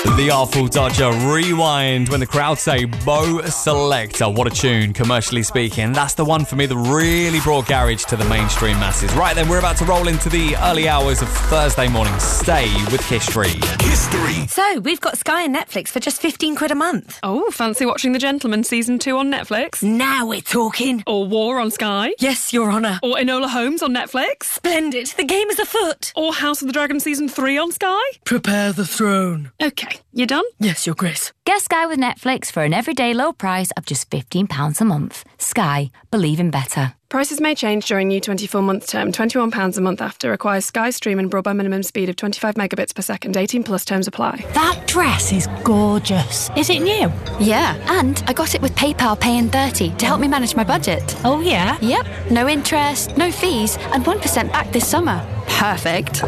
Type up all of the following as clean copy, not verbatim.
The Artful Dodger, Rewind, when the crowd say Bo Selector. What a tune, commercially speaking. That's the one for me that really brought garage to the mainstream masses. Right then, we're about to roll into the early hours of Thursday morning. Stay with history. So, we've got Sky and Netflix for just 15 quid a month. Oh, fancy watching The Gentleman Season 2 on Netflix? Now we're talking. Or War on Sky? Yes, Your Honour. Or Enola Holmes on Netflix? Splendid. The game is afoot. Or House of the Dragon Season 3 on Sky? Prepare the throne. OK, you done? Yes, Your Grace. Get Sky with Netflix for an everyday low price of just £15 a month. Sky. Believe in better. Prices may change during new 24-month term. £21 a month after. Requires Sky Stream and broadband minimum speed of 25 megabits per second. 18 plus terms apply. That dress is gorgeous. Is it new? Yeah, and I got it with PayPal Pay in 30 to help me manage my budget. Oh, yeah? Yep, no interest, no fees, and 1% back this summer. Perfect.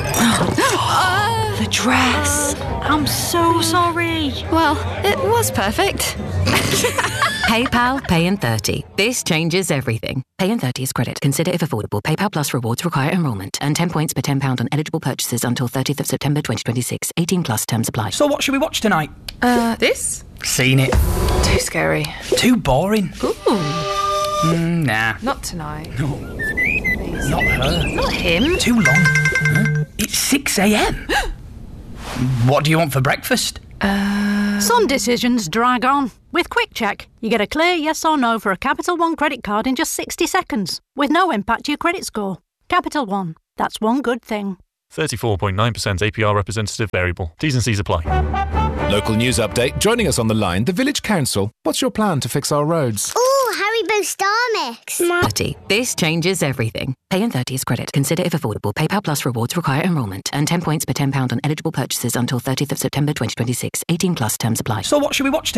The dress. I'm so sorry. Well, it was perfect. PayPal Pay in 30. This changes everything. Pay in 30 is credit. Consider if affordable. PayPal Plus rewards require enrolment. And 10 points per £10 on eligible purchases until 30th of September 2026. 18 plus terms apply. So what should we watch tonight? This? Seen it. Too scary. Too boring. Ooh. Nah. Not tonight. No. Please. Not her. Not him. Too long. Huh? It's 6 a.m. What do you want for breakfast? Some decisions drag on. With Quick Check, you get a clear yes or no for a Capital One credit card in just 60 seconds, with no impact to your credit score. Capital One. That's one good thing. 34.9% APR representative variable. T's and C's apply. Local news update. Joining us on the line, the Village Council. What's your plan to fix our roads? Ooh, Haribo Star Mix. 30. This changes everything. Pay in 30 is credit. Consider if affordable. PayPal Plus rewards require enrolment. And 10 points per £10 on eligible purchases until 30th of September 2026. 18 plus terms apply. So what should we watch